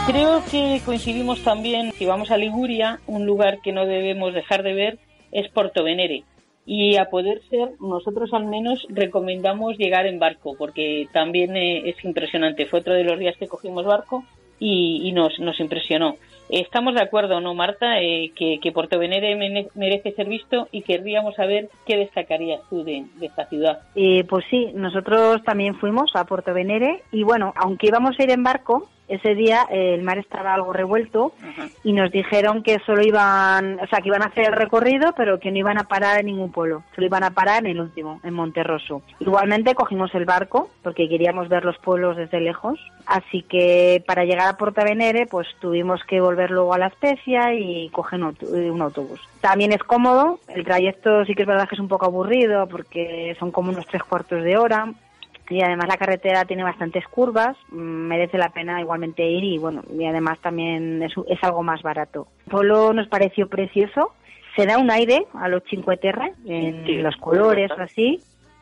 Creo que coincidimos también, si vamos a Liguria, un lugar que no debemos dejar de ver es Portovenere. Y a poder ser, nosotros al menos recomendamos llegar en barco, porque también es impresionante. Fue otro de los días que cogimos barco y nos impresionó. Estamos de acuerdo, ¿no, Marta? Que Portovenere merece ser visto y querríamos saber qué destacarías tú de esta ciudad. Pues sí, nosotros también fuimos a Portovenere y bueno, aunque íbamos a ir en barco, ese día el mar estaba algo revuelto. Ajá. Y nos dijeron que solo iban, o sea, que iban a hacer el recorrido, pero que no iban a parar en ningún pueblo, solo iban a parar en el último, en Monterroso. Igualmente cogimos el barco porque queríamos ver los pueblos desde lejos, así que para llegar a Portovenere pues tuvimos que volver luego a La Spezia y coger un autobús. También es cómodo, el trayecto sí que es verdad que es un poco aburrido porque son como unos 3/4 de hora. Y además la carretera tiene bastantes curvas, merece la pena igualmente ir y bueno, y además también es algo más barato. El pueblo nos pareció precioso, se da un aire a los Cinque Terre en los colores así.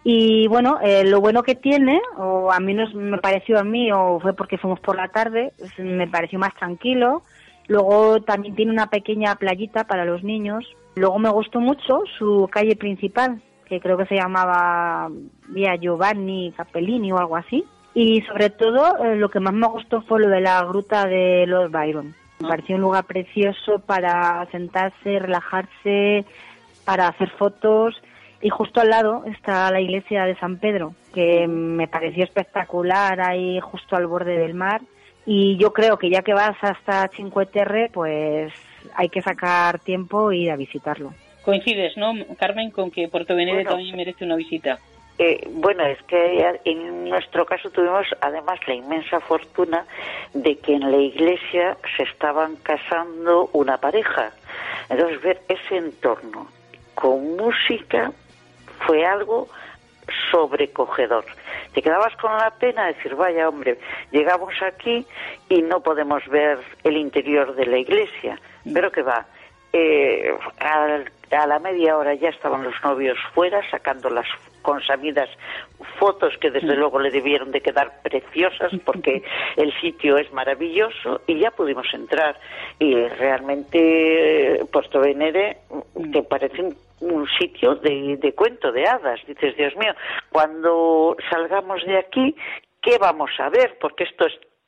Y bueno, lo bueno que tiene, o a mí me pareció a mí, o fue porque fuimos por la tarde, me pareció más tranquilo. Luego también tiene una pequeña playita para los niños. Luego me gustó mucho su calle principal, que creo que se llamaba Via Giovanni Capellini o algo así. Y sobre todo, lo que más me gustó fue lo de la gruta de Lord Byron. Me pareció un lugar precioso para sentarse, relajarse, para hacer fotos. Y justo al lado está la iglesia de San Pedro, que me pareció espectacular, ahí justo al borde del mar. Y yo creo que ya que vas hasta Cinque Terre, pues hay que sacar tiempo e ir a visitarlo. Coincides, ¿no, Carmen, con que Portovenere también merece una visita? Bueno, es que en nuestro caso tuvimos además la inmensa fortuna de que en la iglesia se estaban casando una pareja. Entonces ver ese entorno con música fue algo sobrecogedor. Te quedabas con la pena de decir, vaya hombre, llegamos aquí y no podemos ver el interior de la iglesia, pero que va. A la media hora ya estaban los novios fuera sacando las consabidas fotos que desde luego le debieron de quedar preciosas porque el sitio es maravilloso y ya pudimos entrar y realmente Portovenere te parece un sitio de cuento de hadas. Dices, Dios mío, cuando salgamos de aquí, ¿qué vamos a ver? Porque esto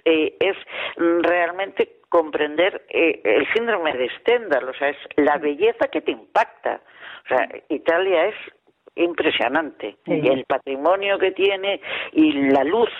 es realmente comprender el síndrome de Stendhal, o sea, es la belleza que te impacta. O sea, Italia es impresionante, y el patrimonio que tiene y la luz.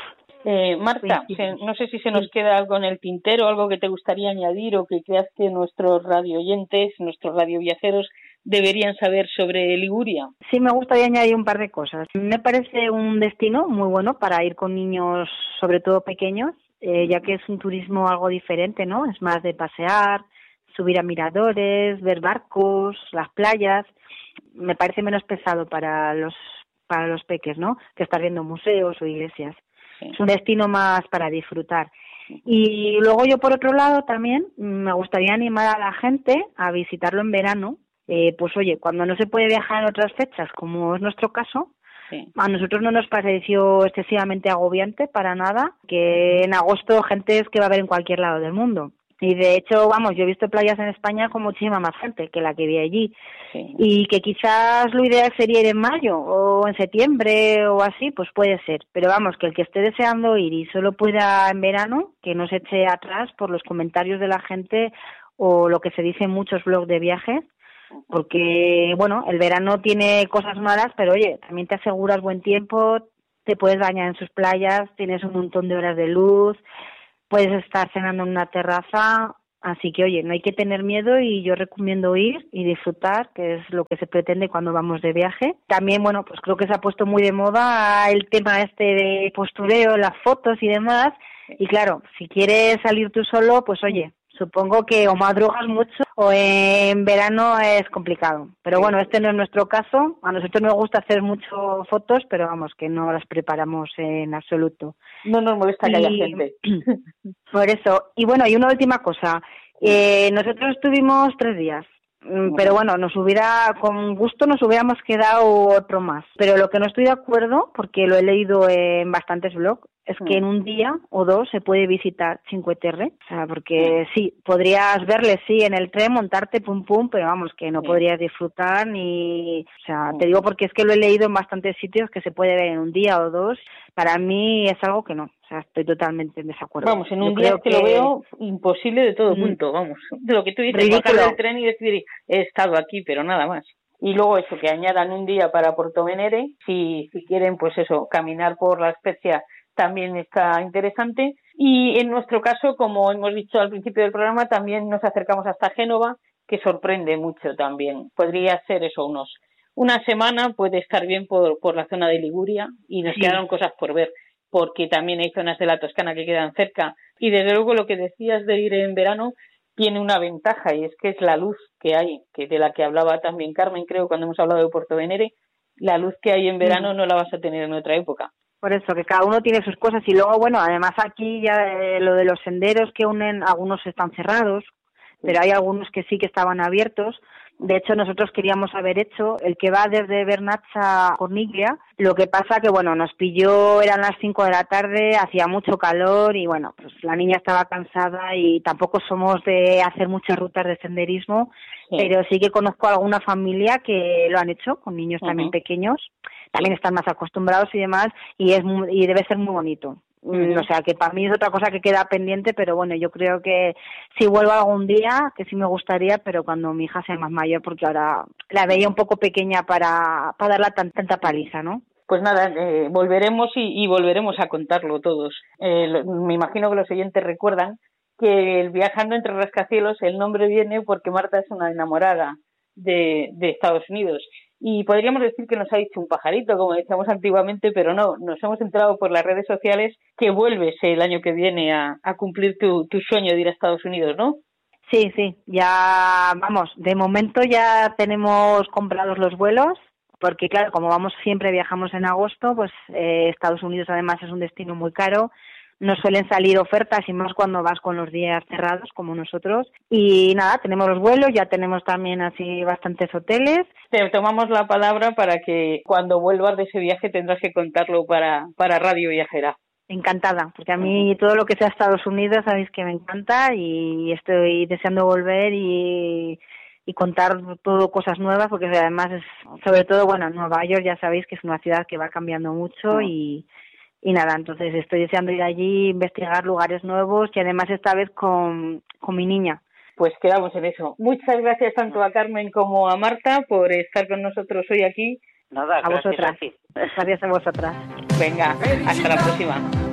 Marta, no sé si se nos queda algo en el tintero, algo que te gustaría añadir o que creas que nuestros radioyentes, nuestros radioviajeros deberían saber sobre Liguria. Sí, me gustaría añadir un par de cosas. Me parece un destino muy bueno para ir con niños, sobre todo pequeños, ya que es un turismo algo diferente, ¿no? Es más de pasear, subir a miradores, ver barcos, las playas. Me parece menos pesado para los peques, ¿no? Que estar viendo museos o iglesias. Sí. Es un destino más para disfrutar. Y luego yo, por otro lado, también me gustaría animar a la gente a visitarlo en verano. Pues oye, cuando no se puede viajar en otras fechas, como es nuestro caso, sí. A nosotros no nos pareció excesivamente agobiante para nada, que en agosto gente es que va a haber en cualquier lado del mundo. Y de hecho, vamos, yo he visto playas en España con muchísima más gente que la que vi allí. Sí. Y que quizás lo ideal sería ir en mayo o en septiembre o así, pues puede ser. Pero vamos, que el que esté deseando ir y solo pueda en verano, que no se eche atrás por los comentarios de la gente o lo que se dice en muchos blogs de viajes. Porque, bueno, el verano tiene cosas malas, pero oye, también te aseguras buen tiempo, te puedes bañar en sus playas, tienes un montón de horas de luz, puedes estar cenando en una terraza, así que oye, no hay que tener miedo y yo recomiendo ir y disfrutar, que es lo que se pretende cuando vamos de viaje. También, bueno, pues creo que se ha puesto muy de moda el tema este de postureo, las fotos y demás, y claro, si quieres salir tú solo, pues oye, supongo que o madrugas mucho o en verano es complicado. Pero bueno, este no es nuestro caso. A nosotros nos gusta hacer mucho fotos, pero vamos, que no las preparamos en absoluto. No nos molesta que haya gente. Por eso. Y bueno, y una última cosa. Nosotros estuvimos 3 días. Pero bueno, con gusto nos hubiéramos quedado otro más. Pero lo que no estoy de acuerdo, porque lo he leído en bastantes blogs, es que en un día o dos se puede visitar Cinque Terre, o sea, porque sí, podrías verle, sí, en el tren, montarte pum pum, pero vamos, que no podrías disfrutar ni, o sea, te digo porque es que lo he leído en bastantes sitios que se puede ver en un día o dos, para mí es algo que no, o sea, estoy totalmente en desacuerdo. Vamos, en un día es que lo veo imposible de todo punto, vamos, de lo que tú dices, bajar del tren y decir, he estado aquí, pero nada más. Y luego eso, que añadan un día para Porto Venere, si quieren, pues eso, caminar por la Spezia también está interesante. Y en nuestro caso, como hemos dicho al principio del programa, también nos acercamos hasta Génova, que sorprende mucho también. Podría ser eso, una semana puede estar bien por la zona de Liguria y nos quedaron cosas por ver, porque también hay zonas de la Toscana que quedan cerca. Y desde luego lo que decías de ir en verano tiene una ventaja y es que es la luz que hay, que de la que hablaba también Carmen, creo, cuando hemos hablado de Porto Venere, la luz que hay en verano no la vas a tener en otra época. Por eso, que cada uno tiene sus cosas y luego, bueno, además aquí ya lo de los senderos que unen, algunos están cerrados, pero hay algunos que sí que estaban abiertos. De hecho, nosotros queríamos haber hecho el que va desde Bernazza a Corniglia. Lo que pasa que, bueno, nos pilló, eran las 5 de la tarde, hacía mucho calor y, bueno, pues la niña estaba cansada y tampoco somos de hacer muchas rutas de senderismo, pero sí que conozco a alguna familia que lo han hecho con niños también pequeños. También están más acostumbrados y demás y debe ser muy bonito. O sea, que para mí es otra cosa que queda pendiente, pero bueno, yo creo que si vuelvo algún día, que sí me gustaría, pero cuando mi hija sea más mayor, porque ahora la veía un poco pequeña para darla tanta paliza, ¿no? Pues nada, volveremos y volveremos a contarlo todos. Me imagino que los oyentes recuerdan que el Viajando entre rascacielos, el nombre viene porque Marta es una enamorada de Estados Unidos. Y podríamos decir que nos ha dicho un pajarito, como decíamos antiguamente, pero no, nos hemos enterado por las redes sociales que vuelves el año que viene a cumplir tu sueño de ir a Estados Unidos, ¿no? Sí, ya vamos, de momento ya tenemos comprados los vuelos, porque claro, como siempre viajamos en agosto, pues Estados Unidos además es un destino muy caro. No suelen salir ofertas y más cuando vas con los días cerrados como nosotros. Y nada, tenemos los vuelos, ya tenemos también así bastantes hoteles. Te tomamos la palabra para que cuando vuelvas de ese viaje tendrás que contarlo para Radio Viajera. Encantada, porque a mí todo lo que sea Estados Unidos sabéis que me encanta y estoy deseando volver y contar todo cosas nuevas, porque además es, sobre todo, bueno, Nueva York ya sabéis que es una ciudad que va cambiando mucho y nada, entonces estoy deseando ir allí, investigar lugares nuevos y además esta vez con mi niña. Pues quedamos en eso. Muchas gracias tanto a Carmen como a Marta por estar con nosotros hoy aquí. Nada, a vosotras. Gracias a vosotras. Venga, hasta la próxima.